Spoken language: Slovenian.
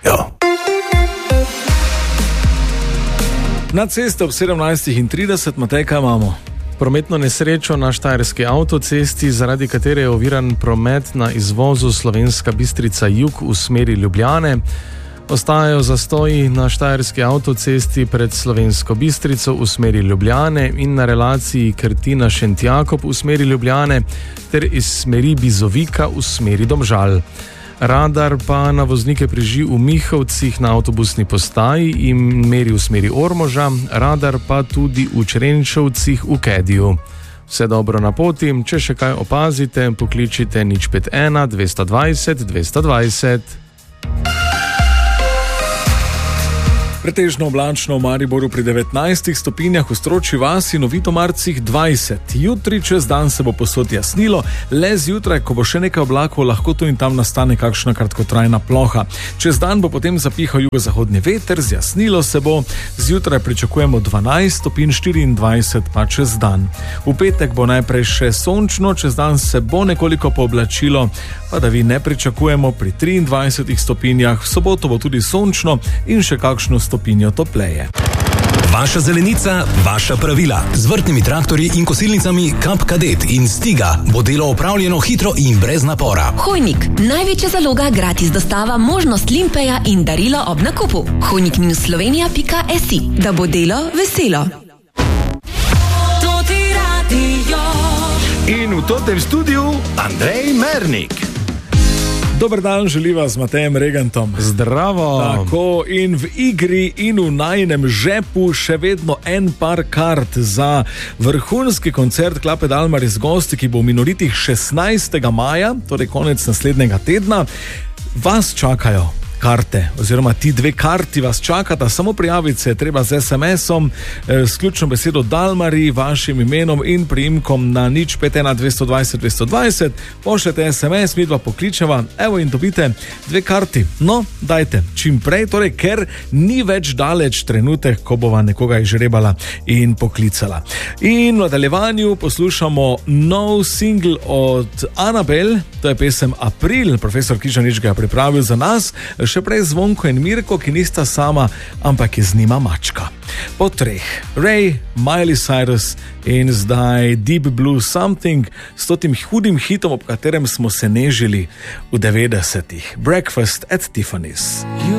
Ja. Na cesti ob 17:30, Matej, kaj imamo? Prometno nesrečo na štajerski avtocesti, zaradi katere je oviran promet na izvozu Slovenska Bistrica jug v smeri Ljubljane. Ostajajo zastoji na štajerski avtocesti pred Slovensko Bistrico v smeri Ljubljane in na relaciji Krtina-Šentjakob v smeri Ljubljane ter iz smeri Bizovika v smeri Domžal. Radar pa na voznike preži v Mihovcih na avtobusni postaji in meri v smeri Ormoža, radar pa tudi v Črenšovcih v Kediju. Vse dobro na poti, če še kaj opazite, pokličite 051 220 220. Pretežno oblačno v Mariboru pri 19 stopinjah, v Stročji vasi in v Vitomarcih 20. Jutri čez dan se bo povsod jasnilo, le zjutraj, ko bo še nekaj oblakov, lahko tu in tam nastane kakšna kratkotrajna ploha. Čez dan bo potem zapihal jugozahodni veter, zjasnilo se bo, zjutraj pričakujemo 12 stopinj, 24 pa čez dan. V petek bo najprej še sončno, čez dan se bo nekoliko pooblačilo, pa da vi ne pričakujemo pri 23 stopinjah, v soboto bo tudi sončno in še kakšno stopinjo topleje. Vaša zelenica, vaša pravila. Z vrtnimi traktorji in kosilnicami Kap Kadet in Stiga bo delo opravljeno hitro in brez napora. Hojnik, največja zaloga, gratis dostava, možnost limpeja in darilo ob nakupu. Hojnik-slovenija.si, da bo delo veselo. In v tem studiu Andrej Mernik. Dober dan, želiva z Matejem Regentom. Zdravo! Tako, in v igri in v najinem žepu še vedno en par kart za vrhunski koncert Klape Dalmaris gosti, ki bo v Minoritih 16. maja, torej konec naslednjega tedna. Vas čakajo karte, oziroma ti dve karti vas čakata, samo prijaviti se je treba z SMS-om, s ključno besedo Dalmari, vašim imenom in priimkom na 051 220 220, pošljete SMS, mi dva pokličeva, evo in dobite dve karti. No, dajte, čim prej, torej, ker ni več daleč trenutek, ko bova nekoga izžrebala in poklicala. In v nadaljevanju poslušamo nov single od Anabel, to je pesem April, profesor Križanič ga je pripravil za nas, še prej Zvonko in Mirko, ki nista sama, ampak je z njima mačka. Po treh, Ray, Miley Cyrus in zdaj Deep Blue Something s tem hudim hitom, ob katerem smo se nežili v 90-ih. Breakfast at Tiffany's.